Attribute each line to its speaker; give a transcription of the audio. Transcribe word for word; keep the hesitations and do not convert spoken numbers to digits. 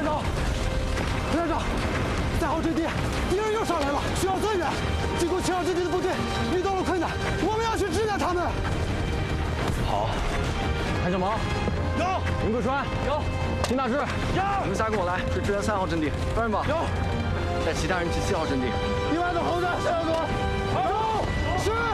Speaker 1: 连长，连长，三号阵地敌人又上来了，需要增援。经过七号阵地的部队遇到了困难，我们要去支援他们。
Speaker 2: 好，潘小萌有，林桂川有，金大志有，你们仨跟我来去支援三号阵地，专人吧有，带其他人去七号阵地。
Speaker 1: 另外的猴子向右躲。有，是。